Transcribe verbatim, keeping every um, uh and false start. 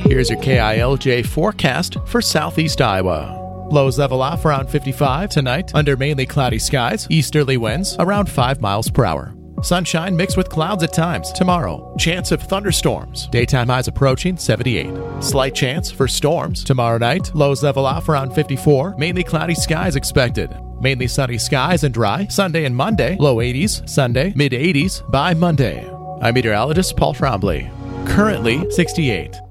Here's your K I L J forecast for southeast Iowa. Lows level off around fifty-five tonight under mainly cloudy skies, easterly winds around five miles per hour. Sunshine mixed with clouds at times tomorrow. Chance of thunderstorms. Daytime highs approaching seventy-eight. Slight chance for storms tomorrow night. Lows level off around fifty-four. Mainly cloudy skies expected. Mainly sunny skies and dry. Sunday and Monday. Low eighties. Sunday. Mid eighties by Monday. I'm meteorologist Paul Trombley. Currently sixty-eight.